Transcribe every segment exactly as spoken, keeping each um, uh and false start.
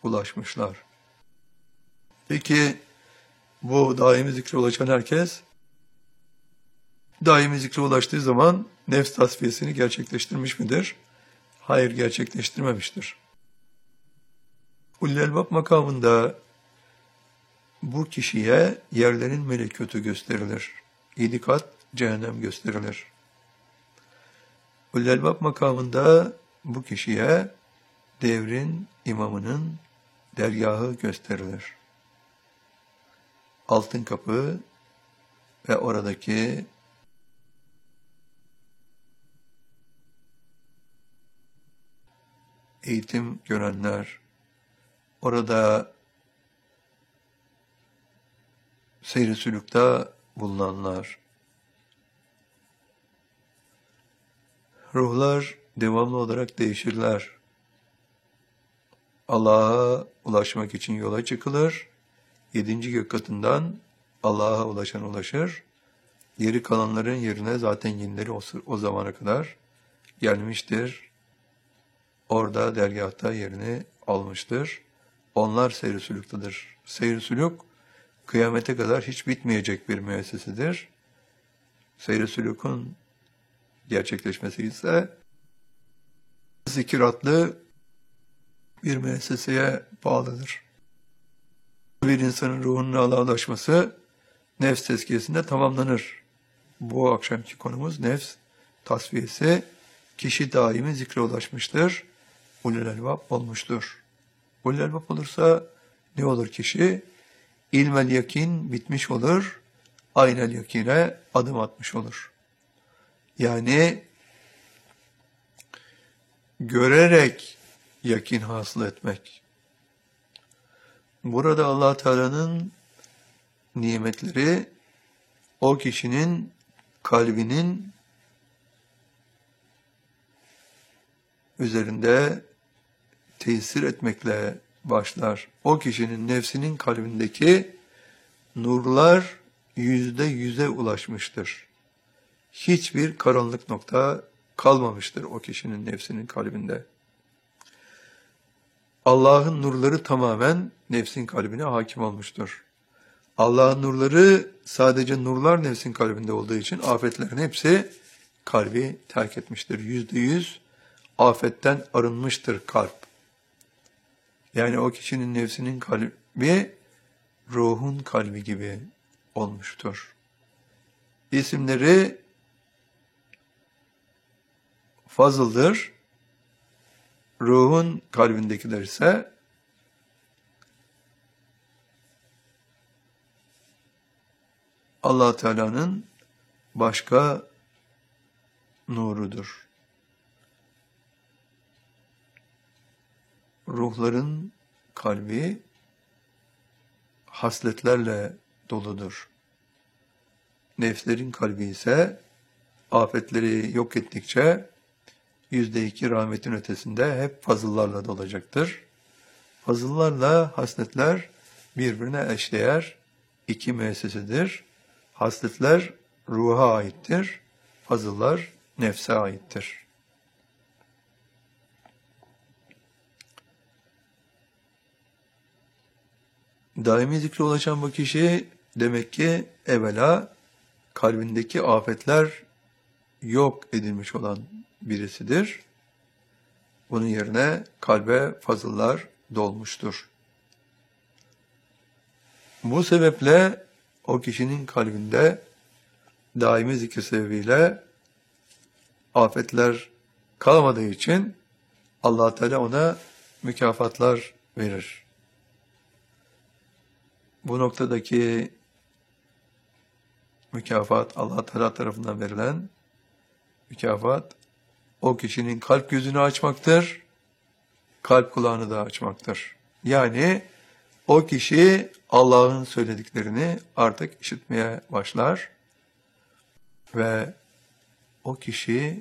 ulaşmışlar. Peki bu daimi zikre ulaşan herkes daimi zikre ulaştığı zaman nefs tasfiyesini gerçekleştirmiş midir? Hayır, gerçekleştirmemiştir. Ulul Elbab makamında bu kişiye yerlerin melekûtu gösterilir. Yedi kat cehennem gösterilir. Ulul Elbab makamında bu kişiye devrin imamının dergahı gösterilir. Altın kapı ve oradaki eğitim görenler, orada seyr-i sülükte bulunanlar, ruhlar devamlı olarak değişirler. Allah'a ulaşmak için yola çıkılır. Yedinci gök katından Allah'a ulaşan ulaşır. Geri kalanların yerine zaten yenileri o, o zamana kadar gelmiştir. Orada dergâhta yerini almıştır. Onlar seyr-i sülüktedir. Seyr-i sülük kıyamete kadar hiç bitmeyecek bir müessesedir. Seyr-i sülükün gerçekleşmesi ise zikir adlı bir müesseseye bağlıdır. Bir insanın ruhunun Allah'a ulaşması nefs tezkiyesinde tamamlanır. Bu akşamki konumuz nefs tasfiyesi. Kişi daimi zikre ulaşmıştır. Ulul Elbab olmuştur. Ulul Elbab olursa ne olur kişi? İlmel yakin bitmiş olur. Aynel yakine adım atmış olur. Yani görerek yakin hasıl etmek. Burada Allah Teala'nın nimetleri o kişinin kalbinin üzerinde tesir etmekle başlar. O kişinin nefsinin kalbindeki nurlar yüzde yüze ulaşmıştır. Hiçbir karanlık nokta kalmamıştır o kişinin nefsinin kalbinde. Allah'ın nurları tamamen nefsin kalbine hakim olmuştur. Allah'ın nurları sadece nurlar nefsin kalbinde olduğu için afetlerin hepsi kalbi terk etmiştir. Yüzde yüz afetten arınmıştır kalp. Yani o kişinin nefsinin kalbi ruhun kalbi gibi olmuştur. İsimleri fazıldır. Ruhun kalbindekiler ise Allah Teala'nın başka nurudur. Ruhların kalbi hasletlerle doludur. Nefslerin kalbi ise afetleri yok ettikçe yüzde iki rahmetin ötesinde hep fazıllarla dolacaktır. Fazıllarla hasletler birbirine eşdeğer iki müessesedir. Hasletler ruha aittir, fazıllar nefse aittir. Daimi zikre ulaşan bu kişi demek ki evvela kalbindeki afetler yok edilmiş olan birisidir. Bunun yerine kalbe fazıllar dolmuştur. Bu sebeple o kişinin kalbinde daimi zikir sebebiyle afetler kalmadığı için Allah Teala ona mükafatlar verir. Bu noktadaki mükafat Allah Teala tarafından verilen mükafat o kişinin kalp gözünü açmaktır, kalp kulağını da açmaktır. Yani o kişi Allah'ın söylediklerini artık işitmeye başlar ve o kişi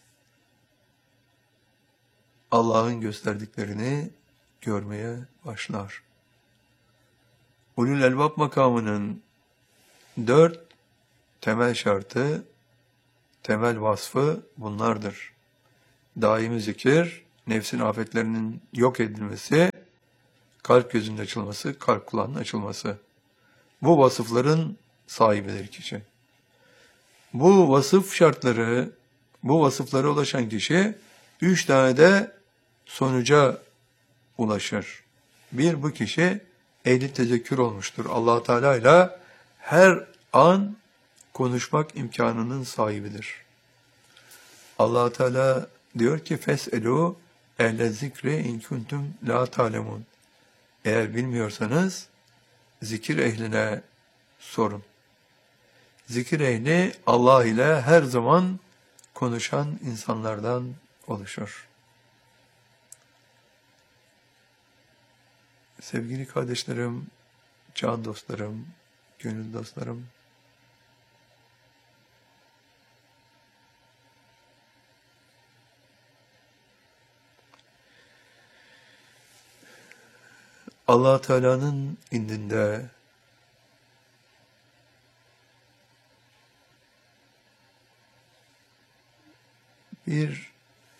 Allah'ın gösterdiklerini görmeye başlar. Ulul Elbab makamının dört temel şartı, temel vasfı bunlardır. Daimi zikir, nefsin afetlerinin yok edilmesi, kalp gözünün açılması, kalp kulağının açılması. Bu vasıfların sahibidir kişi. Bu vasıf şartları, bu vasıflara ulaşan kişi üç tane de sonuca ulaşır. Bir, bu kişi ehli tezekkür olmuştur. Allah Teala ile her an konuşmak imkanının sahibidir. Allah Teala diyor ki feselu ehle zikri in kuntum la ta'lemun. Eğer bilmiyorsanız zikir ehline sorun. Zikir ehli Allah ile her zaman konuşan insanlardan oluşur. Sevgili kardeşlerim, can dostlarım, gönül dostlarım, Allah Teala'nın indinde bir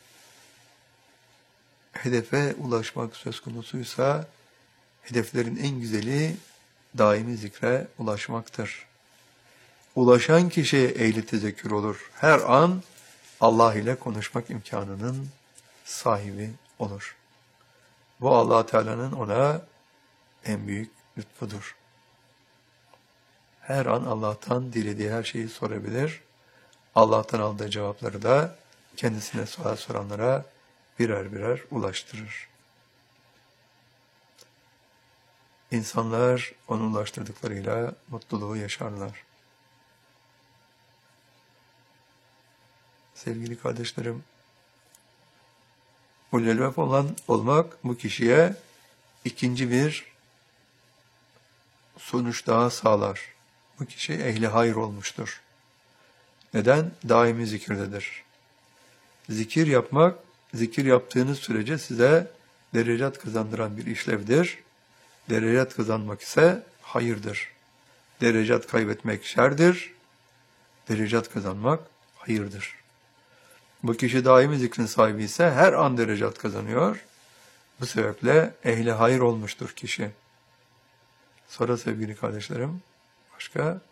hedefe ulaşmak söz konusuysa, hedeflerin en güzeli daimi zikre ulaşmaktır. Ulaşan kişi ehli tezekkür olur. Her an Allah ile konuşmak imkanının sahibi olur. Bu Allah Teala'nın ona en büyük lütfudur. Her an Allah'tan dilediği her şeyi sorabilir. Allah'tan aldığı cevapları da kendisine soru soranlara birer birer ulaştırır. İnsanlar onu ulaştırdıklarıyla mutluluğu yaşarlar. Sevgili kardeşlerim, ulul-elbab olan olmak bu kişiye ikinci bir sonuç daha sağlar. Bu kişi ehli hayır olmuştur. Neden? Daimi zikirdedir. Zikir yapmak, zikir yaptığınız sürece size derecat kazandıran bir işlevdir. Derecat kazanmak ise hayırdır. Derecat kaybetmek şerdir. Derecat kazanmak hayırdır. Bu kişi daimi zikrin sahibi ise her an derecat kazanıyor. Bu sebeple ehli hayır olmuştur kişi. Sonra sevgili kardeşlerim, başka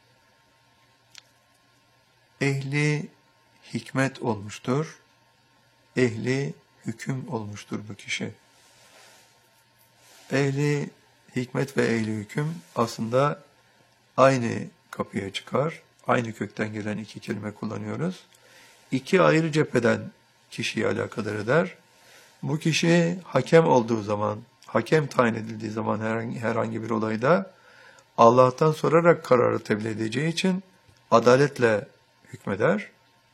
ehli hikmet olmuştur. Ehli hüküm olmuştur bu kişi. Ehli hikmet ve ehli hüküm aslında aynı kapıya çıkar. Aynı kökten gelen iki kelime kullanıyoruz. İki ayrı cepheden kişiyi alakadar eder. Bu kişi hakem olduğu zaman, hakem tayin edildiği zaman herhangi, herhangi bir olayda Allah'tan sorarak kararı tebliğ edeceği için adaletle hükmeder.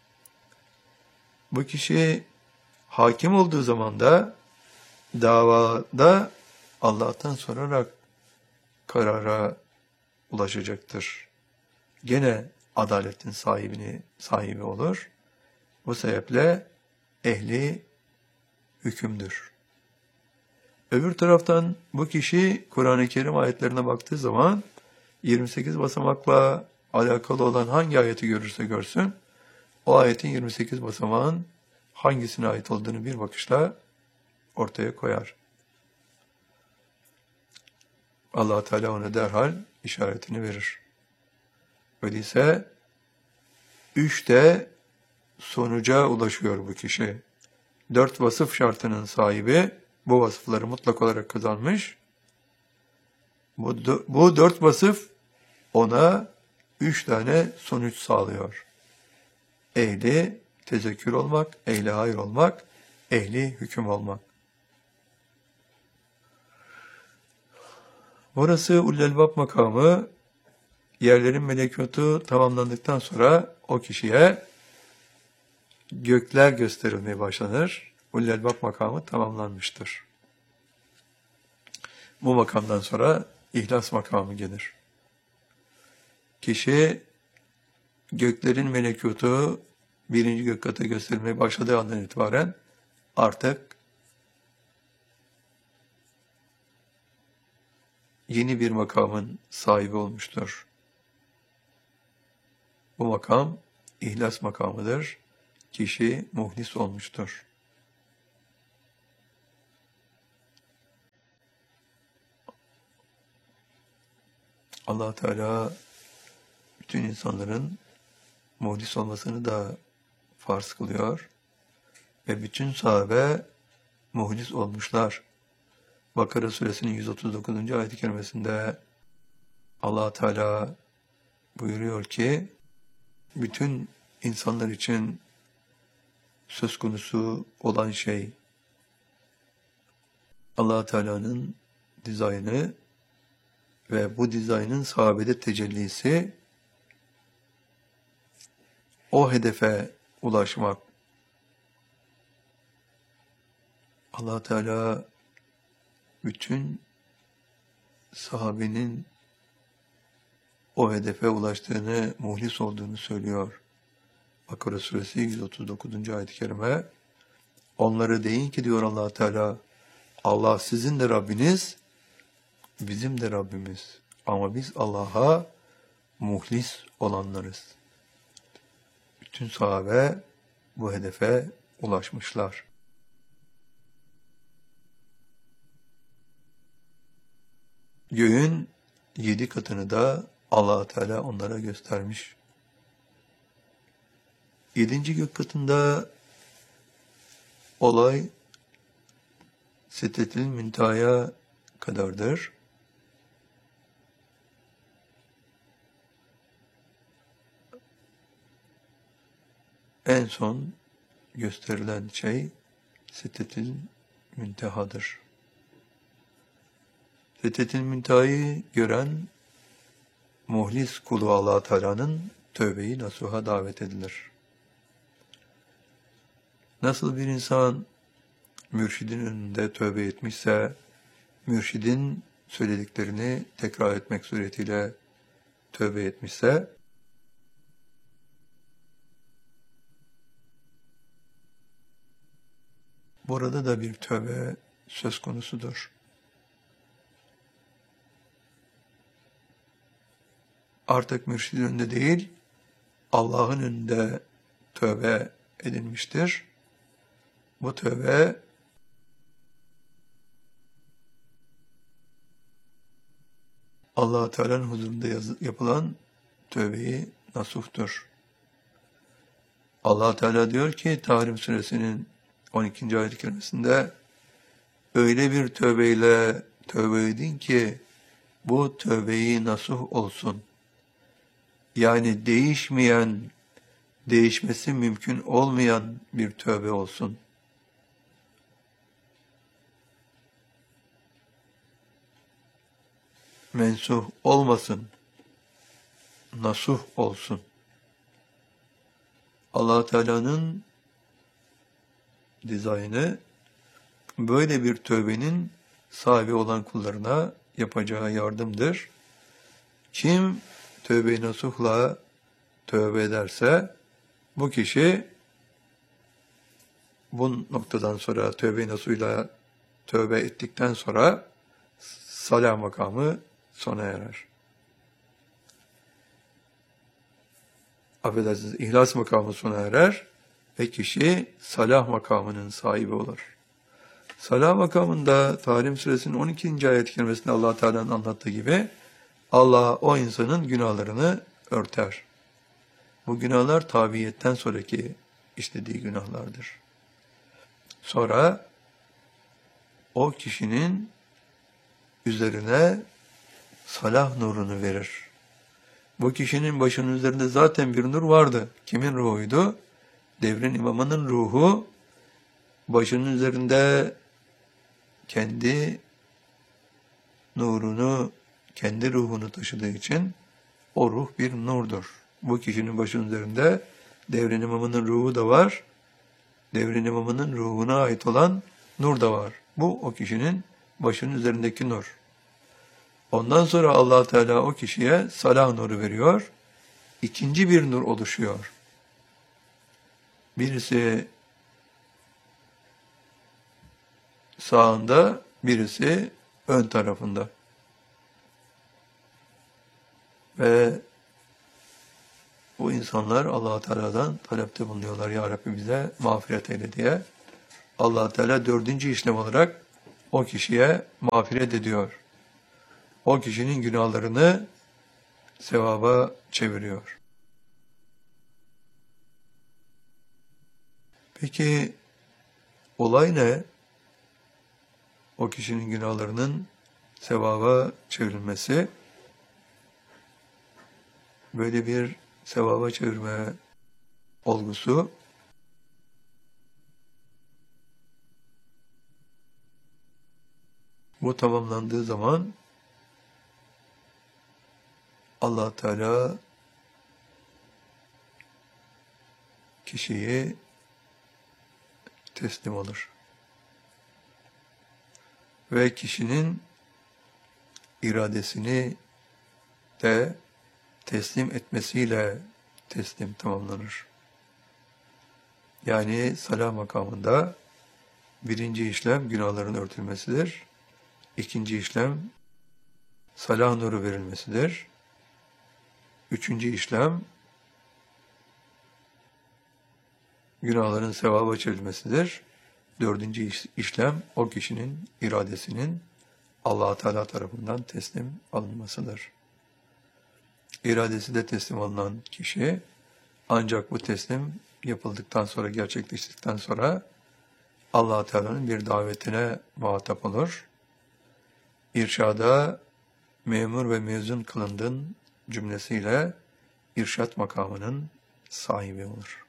Bu kişi hakim olduğu zaman da davada Allah'tan sorarak karara ulaşacaktır. Gene adaletin sahibini sahibi olur. Bu sebeple ehli hükümdür. Öbür taraftan bu kişi Kur'an-ı Kerim ayetlerine baktığı zaman yirmi sekiz basamakla alakalı olan hangi ayeti görürse görsün, o ayetin yirmi sekiz basamağın hangisine ait olduğunu bir bakışla ortaya koyar. Allah Teala ona derhal işaretini verir. Öyleyse üçte sonuca ulaşıyor bu kişi. Dört vasıf şartının sahibi, bu vasıfları mutlak olarak kazanmış. Bu, bu dört vasıf ona üç tane sonuç sağlıyor. Ehli tezekkür olmak, ehli hayır olmak, ehli hüküm olmak. Burası ulul-elbab makamı, yerlerin melekutu tamamlandıktan sonra o kişiye gökler gösterilmeye başlanır. Ulul-elbab makamı tamamlanmıştır. Bu makamdan sonra ihlas makamı gelir. Kişi göklerin melekutu birinci gök kata gösterilmeye başladığı andan itibaren artık yeni bir makamın sahibi olmuştur. Bu makam ihlas makamıdır. Kişi muhlis olmuştur. Allah Teala bütün insanların muhlis olmasını da farz kılıyor ve bütün sahabe muhlis olmuşlar. Bakara suresinin yüz otuz dokuzuncu ayet-i kerimesinde Allah Teala buyuruyor ki bütün insanlar için söz konusu olan şey Allah Teala'nın dizaynı ve bu dizaynın sahabede tecellisi, o hedefe ulaşmak. Allah Teala bütün sahabenin o hedefe ulaştığını, muhlis olduğunu söylüyor. Bakara suresi yüz otuz dokuzuncu ayet-i kerime. Onlara deyin ki diyor Allah Teala, Allah sizin de Rabbiniz, bizim de Rabbimiz. Ama biz Allah'a muhlis olanlarız. Bütün sahabe bu hedefe ulaşmışlar. Göğün yedi katını da Allah Teala onlara göstermiş. Yedinci gök katında olay Sidretil Münteha'ya kadardır. En son gösterilen şey Sidretil Münteha'dır. Sidretil Münteha'yı gören muhlis kulu Allah Teala'nın tövbeyi nasuha davet edilir. Nasıl bir insan mürşidin önünde tövbe etmişse, mürşidin söylediklerini tekrar etmek suretiyle tövbe etmişse, burada da bir tövbe söz konusudur. Artık mürşidin önünde değil, Allah'ın önünde tövbe edilmiştir. Bu tövbe Allah Teala'nın huzurunda yapılan tövbeyi nasuhtur. Allah Teala diyor ki Tahrim suresinin on ikinci ayet-i kerimesinde öyle bir tövbeyle tövbe edin ki bu tövbeyi nasuh olsun. Yani değişmeyen, değişmesi mümkün olmayan bir tövbe olsun. Mensuh olmasın, nasuh olsun. Allah Teala'nın dizaynı böyle bir tövbenin sahibi olan kullarına yapacağı yardımdır. Kim tövbe-i nasuhla tövbe ederse bu kişi bu noktadan sonra tövbe-i nasuhla tövbe ettikten sonra salah makamı sona erer. Affedersiniz, ihlas makamı sona erer ve kişi salah makamının sahibi olur. Salah makamında Tahrim suresinin on ikinci ayet-i kerimesinde Allah Teala'nın anlattığı gibi Allah o insanın günahlarını örter. Bu günahlar tabiiyetten sonraki işlediği günahlardır. Sonra o kişinin üzerine salah nurunu verir. Bu kişinin başının üzerinde zaten bir nur vardı. Kimin ruhuydu? Devrin imamının ruhu başının üzerinde kendi nurunu, kendi ruhunu taşıdığı için o ruh bir nurdur. Bu kişinin başının üzerinde devrin imamının ruhu da var. Devrin imamının ruhuna ait olan nur da var. Bu o kişinin başının üzerindeki nur. Ondan sonra Allah Teala o kişiye salah nuru veriyor. İkinci bir nur oluşuyor. Birisi sağında, birisi ön tarafında. Ve bu insanlar Allah Teala'dan talepte bulunuyorlar. Ya Rabbi bize mağfiret eyle diye. Allah Teala dördüncü işlem olarak o kişiye mağfiret ediyor. O kişinin günahlarını sevaba çeviriyor. Peki olay ne? O kişinin günahlarının sevaba çevrilmesi, böyle bir sevaba çevirme olgusu bu tamamlandığı zaman Allah Teala kişiyi teslim olur. Ve kişinin iradesini de teslim etmesiyle teslim tamamlanır. Yani salah makamında birinci işlem günahların örtülmesidir. İkinci işlem salah nuru verilmesidir. Üçüncü işlem günahların sevaba çevrilmesidir. Dördüncü iş, işlem o kişinin iradesinin Allah Teala tarafından teslim alınmasıdır. İradesi de teslim alınan kişi ancak bu teslim yapıldıktan sonra, gerçekleştikten sonra Allah Teala'nın bir davetine muhatap olur. İrşada memur ve mezun kılındın cümlesiyle irşat makamının sahibi olur.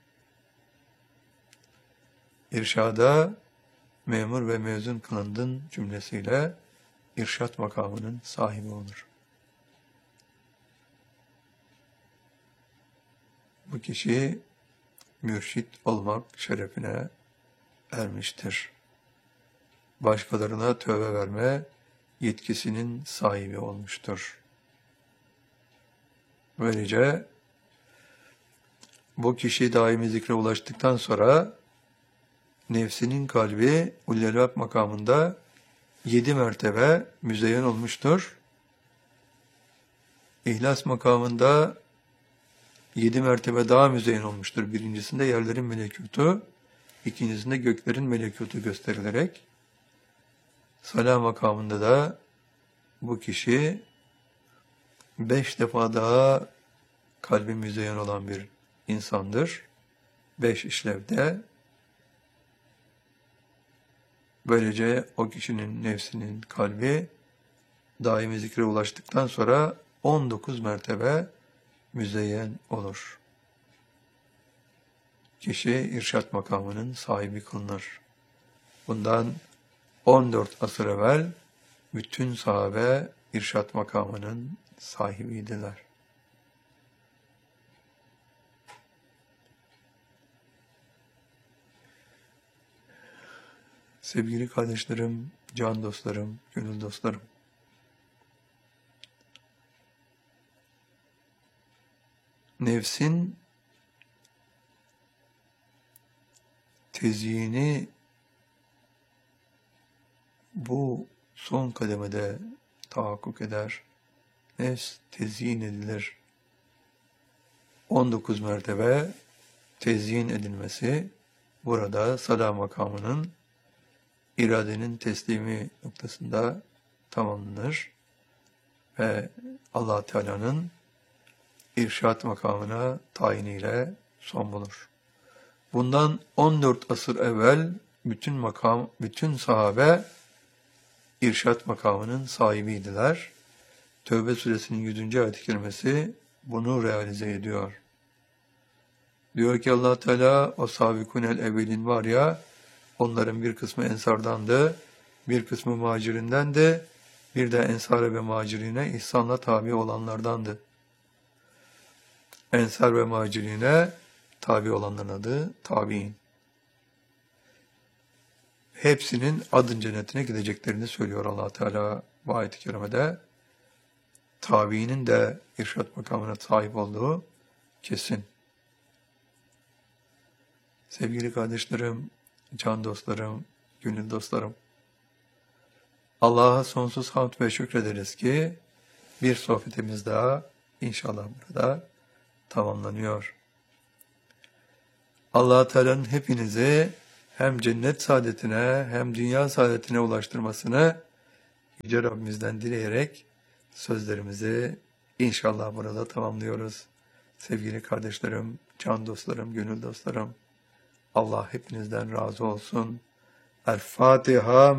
İrşada memur ve mezun kılındın cümlesiyle irşat makamının sahibi olur. Bu kişi mürşit olmak şerefine ermiştir. Başkalarına tövbe verme yetkisinin sahibi olmuştur. Böylece bu kişi daimi zikre ulaştıktan sonra nefsinin kalbi ulelâb makamında yedi mertebe müzeyyen olmuştur. İhlas makamında yedi mertebe daha müzeyyen olmuştur. Birincisinde yerlerin melekutu, ikincisinde göklerin melekutu gösterilerek, salah makamında da bu kişi beş defa daha kalbi müzeyyen olan bir insandır. Beş işlevde. Böylece o kişinin nefsinin kalbi daimi zikre ulaştıktan sonra on dokuz mertebe müzeyyen olur. Kişi irşat makamının sahibi kılınır. Bundan on dört asır evvel bütün sahabe irşat makamının sahibiydiler. Sevgili kardeşlerim, can dostlarım, gönül dostlarım. Nefsin tezyini bu son kademede tahakkuk eder. Nefs tezyin edilir. on dokuz mertebe tezyin edilmesi burada salah makamının iradenin teslimi noktasında tamamlanır ve Allah Teala'nın irşat makamına tayiniyle son bulur. Bundan on dört asır evvel bütün makam, bütün sahabe irşat makamının sahibiydiler. Tevbe suresinin yüzüncü ayet-i kerimesi bunu realize ediyor. Diyor ki Allah Teala, o sabikunel evvelin var ya, onların bir kısmı ensardandı, bir kısmı muhacirindendi, bir de ensar ve muhacirine ihsanla tabi olanlardandı. Ensar ve muhacirine tabi olanların adı tabi'in. Hepsinin adın cennetine gideceklerini söylüyor Allah Teala bu ayet-i kerimede. Tabi'inin de irşat makamına sahip olduğu kesin. Sevgili kardeşlerim, can dostlarım, gönül dostlarım, Allah'a sonsuz hamd ve şükrederiz ki bir sohbetimiz daha inşallah burada tamamlanıyor. Allah Teala'nın hepinizi hem cennet saadetine hem dünya saadetine ulaştırmasını Yüce Rabbimizden dileyerek sözlerimizi İnşallah burada tamamlıyoruz. Sevgili kardeşlerim, can dostlarım, gönül dostlarım, Allah hepinizden razı olsun. El Fatiha.